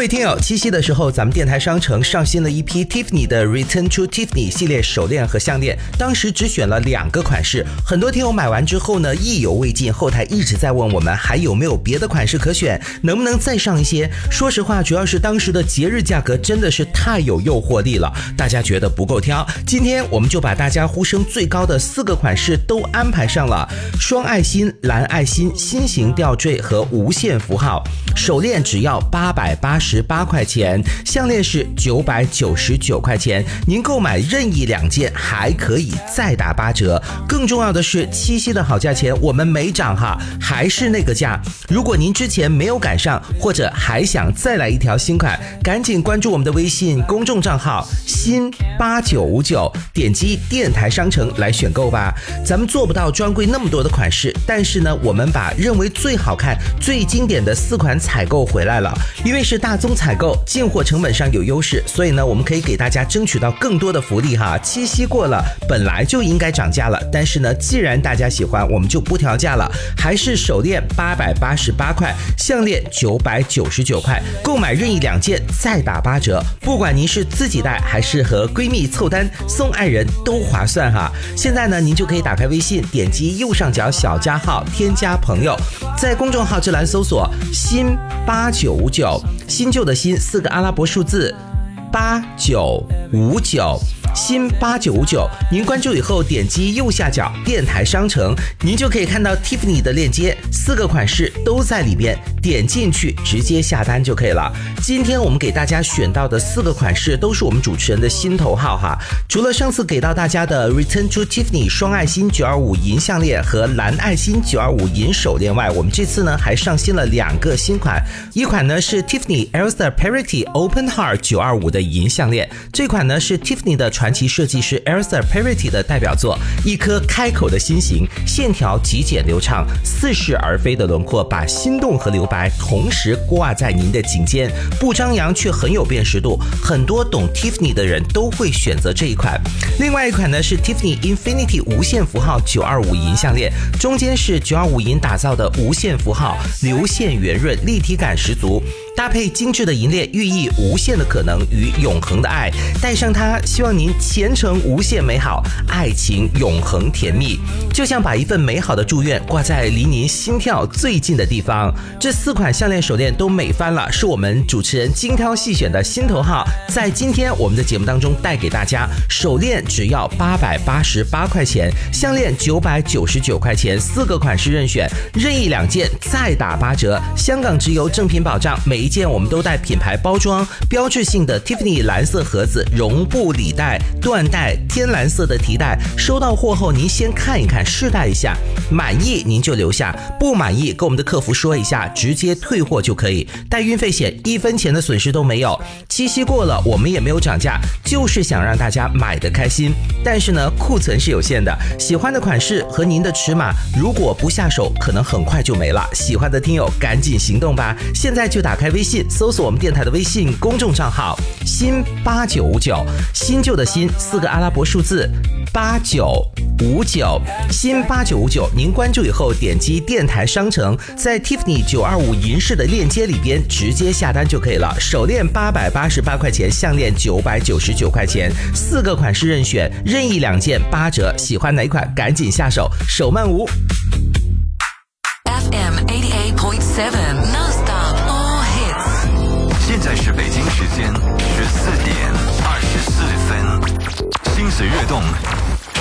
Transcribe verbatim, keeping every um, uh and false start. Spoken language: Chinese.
位听友，七夕的时候咱们电台商城上新了一批 Tiffany 的 Return to Tiffany 系列手链和项链，当时只选了两个款式，很多听友买完之后呢意犹未尽，后台一直在问我们还有没有别的款式可选，能不能再上一些。说实话，主要是当时的节日价格真的是太有诱惑力了，大家觉得不够挑，今天我们就把大家呼声最高的四个款式都安排上了，双爱心、蓝爱心、心形吊坠和无限符号。手链只要八百八十八块钱，项链是九百九十九块钱，您购买任意两件还可以再打八折。更重要的是，七夕的好价钱我们没涨哈，还是那个价。如果您之前没有赶上，或者还想再来一条新款，赶紧关注我们的微信公众账号新八九五九，点击电台商城来选购吧。咱们做不到专柜那么多的款式，但是呢，我们把认为最好看、最经典的四款采购回来了。因为是大宗采购，进货成本上有优势，所以呢，我们可以给大家争取到更多的福利哈。七夕过了，本来就应该涨价了，但是呢，既然大家喜欢，我们就不调价了，还是手链八百八十八块，项链九百九十九块，购买任意两件再打八折。不管您是自己戴还是和闺蜜凑单送爱人，都划算哈。现在呢，您就可以打开微信，点击右上角小加号，添加朋友，在公众号这栏搜索新八九五九，新旧的新四个阿拉伯数字八九五九。新八九五九，您关注以后点击右下角电台商城，您就可以看到 Tiffany 的链接，四个款式都在里边，点进去直接下单就可以了。今天我们给大家选到的四个款式都是我们主持人的心头号哈。除了上次给到大家的 Return to Tiffany 双爱心九二五银项链和蓝爱心九二五银手链外，我们这次呢还上新了两个新款，一款呢是 Tiffany Elsa Parity Open Heart 九二五的银项链，这款呢是 Tiffany 的传奇设计师 Elsa Parity 的代表作，一颗开口的心形，线条极简流畅，似是而非的轮廓把心动和留白同时挂在您的颈间，不张扬却很有辨识度，很多懂 Tiffany 的人都会选择这一款。另外一款呢是 Tiffany Infinity 无限符号九二五银项链，中间是九二五银打造的无限符号，流线圆润，立体感十足，搭配精致的银链，寓意无限的可能与永恒的爱。戴上它，希望您前程无限美好，爱情永恒甜蜜，就像把一份美好的祝愿挂在离您心跳最近的地方。这四款项链手链都美翻了，是我们主持人精挑细选的心头号，在今天我们的节目当中带给大家。手链只要八百八十八块钱，项链九百九十九块钱，四个款式任选，任意两件再打八折。香港直邮正品保障，每一件我们都带品牌包装，标志性的 Tiffany 蓝色盒子，绒布里带、缎带、天蓝色的提带。收到货后您先看一看，试戴一下，满意您就留下，不满意跟我们的客服说一下，直接退货就可以，带运费险，一分钱的损失都没有。七夕过了，我们也没有涨价，就是想让大家买得开心。但是呢，库存是有限的，喜欢的款式和您的尺码，如果不下手，可能很快就没了。喜欢的听友赶紧行动吧，现在就打开微信，搜索我们电台的微信公众账号新八九五九，新旧的新四个阿拉伯数字八九五九，新八九五九，您关注以后点击电台商城，在 Tiffany 九二五银饰的链接里边直接下单就可以了。手链八百八十八块钱，项链九百九十九块钱，四个款式任选，任意两件八折，喜欢哪一款赶紧下手，手慢无。 F M eighty-eight point seven Non-stop all hits。 现在是北京时间十四点二十四分，心随悦动。